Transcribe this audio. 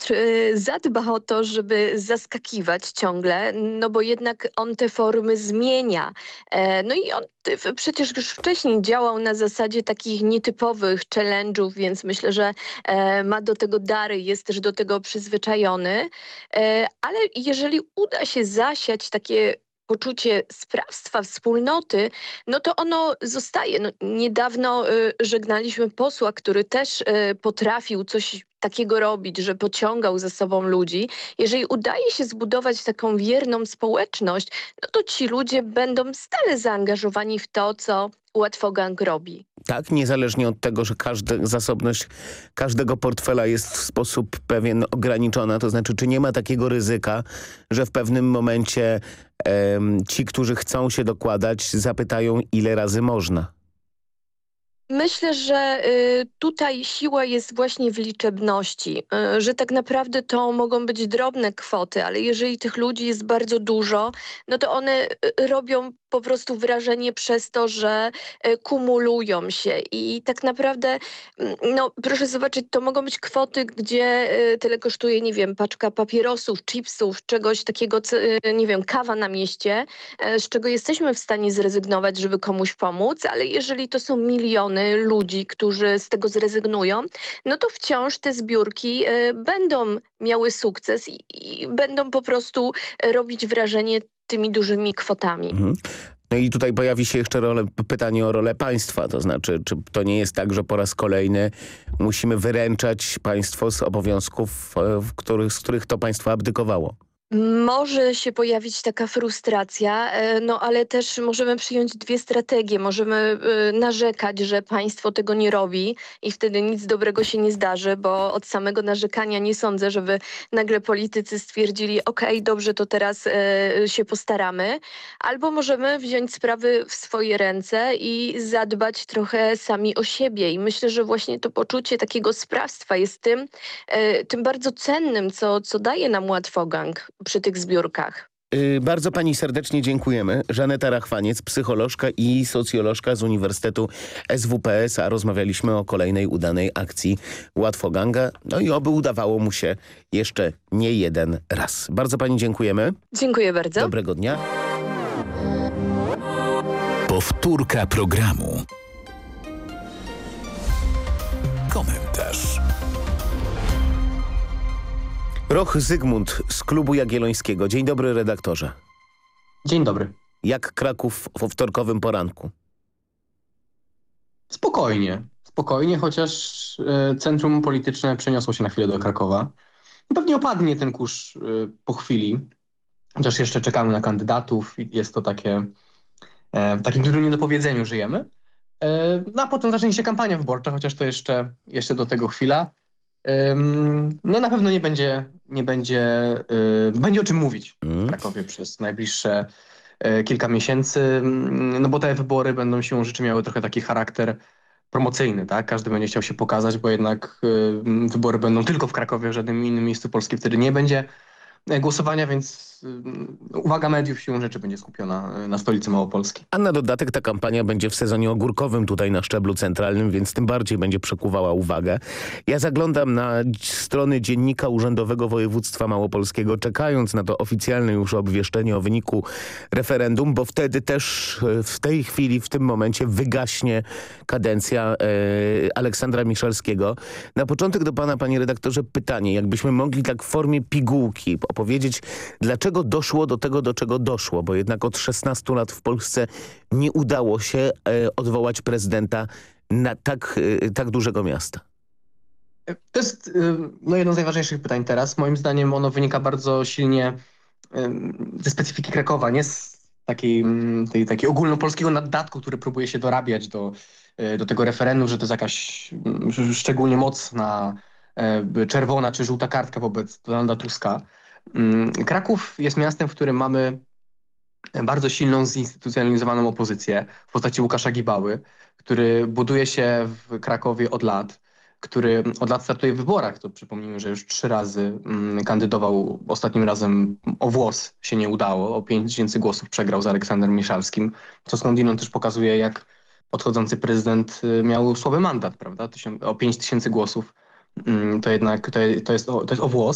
zadba o to, żeby zaskakiwać ciągle, no bo jednak on te formy zmienia. No i on przecież już wcześniej działał na zasadzie takich nietypowych challenge'ów, więc myślę, że ma do tego dary, jest też do tego przyzwyczajony. Ale jeżeli uda się zasiać takie poczucie sprawstwa, wspólnoty, no to ono zostaje. No, niedawno żegnaliśmy posła, który też potrafił coś takiego robić, że pociągał ze sobą ludzi. Jeżeli udaje się zbudować taką wierną społeczność, no to ci ludzie będą stale zaangażowani w to, co Łatwogang robi. Tak, niezależnie od tego, że zasobność każdego portfela jest w sposób pewien ograniczona, to znaczy, czy nie ma takiego ryzyka, że w pewnym momencie ci, którzy chcą się dokładać, zapytają, ile razy można? Myślę, że tutaj siła jest właśnie w liczebności, że tak naprawdę to mogą być drobne kwoty, ale jeżeli tych ludzi jest bardzo dużo, no to one robią po prostu wrażenie przez to, że kumulują się i tak naprawdę, no proszę zobaczyć, to mogą być kwoty, gdzie tyle kosztuje, nie wiem, paczka papierosów, chipsów, czegoś takiego, nie wiem, kawa na mieście, z czego jesteśmy w stanie zrezygnować, żeby komuś pomóc, ale jeżeli to są miliony ludzi, którzy z tego zrezygnują, no to wciąż te zbiórki będą miały sukces i będą po prostu robić wrażenie tymi dużymi kwotami. Mhm. No i tutaj pojawi się jeszcze pytanie o rolę państwa, to znaczy, czy to nie jest tak, że po raz kolejny musimy wyręczać państwo z obowiązków, z których to państwo abdykowało? Może się pojawić taka frustracja, no ale też możemy przyjąć dwie strategie. Możemy narzekać, że państwo tego nie robi i wtedy nic dobrego się nie zdarzy, bo od samego narzekania nie sądzę, żeby nagle politycy stwierdzili, okej, dobrze, to teraz się postaramy. Albo możemy wziąć sprawy w swoje ręce i zadbać trochę sami o siebie. I myślę, że właśnie to poczucie takiego sprawstwa jest tym bardzo cennym, co daje nam Łatwogang przy tych zbiórkach. Bardzo pani serdecznie dziękujemy. Żaneta Rachwaniec, psycholożka i socjolożka z Uniwersytetu SWPS, a rozmawialiśmy o kolejnej udanej akcji Łatwoganga. No i oby udawało mu się jeszcze nie jeden raz. Bardzo pani dziękujemy. Dziękuję bardzo. Dobrego dnia. Powtórka programu. Komentarz. Roch Zygmunt z Klubu Jagiellońskiego. Dzień dobry, redaktorze. Dzień dobry. Jak Kraków po wtorkowym poranku? Spokojnie, chociaż centrum polityczne przeniosło się na chwilę do Krakowa. Pewnie opadnie ten kurz po chwili, chociaż jeszcze czekamy na kandydatów. Jest to w takim dużym niedopowiedzeniu żyjemy. No a potem zacznie się kampania wyborcza, chociaż to jeszcze do tego chwila. No na pewno będzie o czym mówić w Krakowie przez najbliższe kilka miesięcy, no bo te wybory będą siłą rzeczy miały trochę taki charakter promocyjny, tak? Każdy będzie chciał się pokazać, bo jednak wybory będą tylko w Krakowie, w żadnym innym miejscu Polski wtedy nie będzie głosowania, więc uwaga mediów siłą rzeczy będzie skupiona na stolicy Małopolski. A na dodatek ta kampania będzie w sezonie ogórkowym tutaj na szczeblu centralnym, więc tym bardziej będzie przekuwała uwagę. Ja zaglądam na strony Dziennika Urzędowego Województwa Małopolskiego, czekając na to oficjalne już obwieszczenie o wyniku referendum, bo wtedy też w tej chwili, w tym momencie wygaśnie kadencja Aleksandra Miszalskiego. Na początek do pana, panie redaktorze, pytanie, jakbyśmy mogli tak w formie pigułki opowiedzieć, dlaczego doszło do tego, do czego doszło, bo jednak od 16 lat w Polsce nie udało się odwołać prezydenta na tak dużego miasta. To jest jedno z najważniejszych pytań teraz. Moim zdaniem ono wynika bardzo silnie ze specyfiki Krakowa, nie z takiej ogólnopolskiego naddatku, który próbuje się dorabiać do tego referendum, że to jest jakaś szczególnie mocna czerwona czy żółta kartka wobec Donalda Tuska. Kraków jest miastem, w którym mamy bardzo silną, zinstytucjonalizowaną opozycję w postaci Łukasza Gibały, który buduje się w Krakowie od lat, który od lat startuje w wyborach. To przypomnijmy, że już 3 razy kandydował. Ostatnim razem o włos się nie udało. O 5000 głosów przegrał z Aleksandrem Miszalskim, co skądinąd też pokazuje, jak odchodzący prezydent miał słaby mandat, prawda? O 5000 głosów to jednak to jest o włos.